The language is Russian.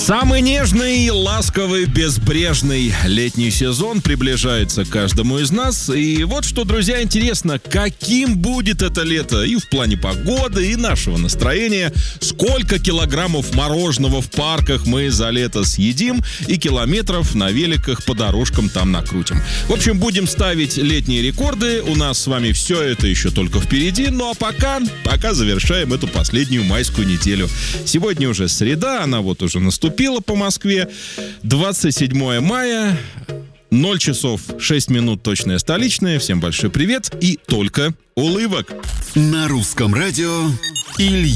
Самый нежный, ласковый, безбрежный летний сезон приближается к каждому из нас. И вот что, друзья, интересно, каким будет это лето и в плане погоды, и нашего настроения. Сколько килограммов мороженого в парках мы за лето съедим и километров на великах по дорожкам там накрутим. В общем, будем ставить летние рекорды. У нас с вами все это еще только впереди. Ну а пока завершаем эту последнюю майскую неделю. Сегодня уже среда, она вот уже наступила по Москве. 27 мая, 0 часов 6 минут точное столичное. Всем большой привет и только улыбок. На русском радио Илья